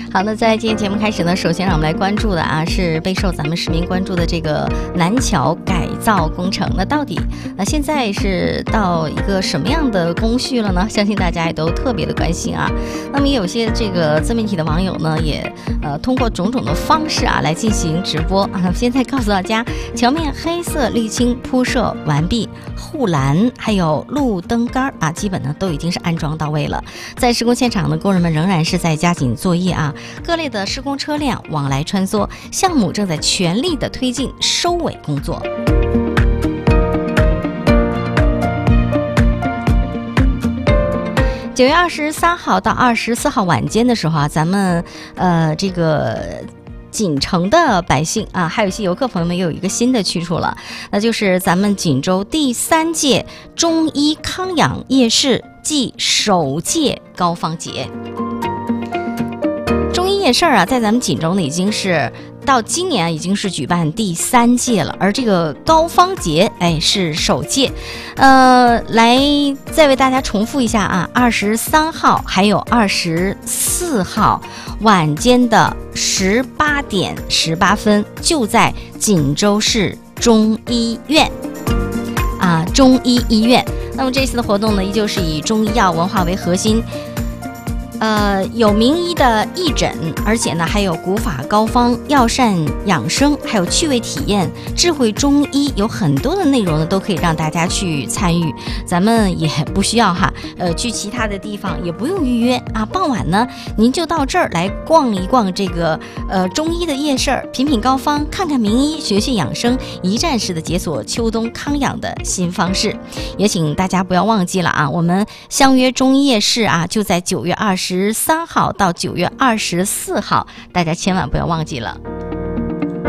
好，那在今天节目开始呢，首先让我们来关注的是备受咱们市民关注的这个南桥改造工程。那到底现在是到一个什么样的工序了呢？相信大家也都特别的关心啊。那么也有些这个自媒体的网友呢，也通过种种的方式来进行直播啊。现在告诉大家，桥面黑色沥青铺设完毕，护栏还有路灯杆基本呢都已经是安装到位了。在施工现场呢，工人们仍然是在加紧作业各类的施工车辆往来穿梭，项目正在全力的推进收尾工作。9月23号到24号晚间的时候咱们这个锦城的百姓还有一些游客朋友们又有一个新的去处了，那就是咱们锦州第3届中医康养夜市暨首届高方节。中医夜市在咱们锦州呢已经是到今年已经是举办第3届了，而这个高方节是首届。来再为大家重复一下23号还有24号晚间的18点18分，就在锦州市中医院中医医院。那么这次的活动呢，依旧是以中医药文化为核心。有名医的义诊，而且呢还有古法高方、药膳养生，还有趣味体验、智慧中医，有很多的内容呢都可以让大家去参与。咱们也不需要去其他的地方，也不用预约傍晚呢您就到这儿来逛一逛这个中医的夜市，品品高方，看看名医，学学养生，一站式的解锁秋冬康养的新方式。也请大家不要忘记了我们相约中医夜市就在9月23号到9月24号，大家千万不要忘记了。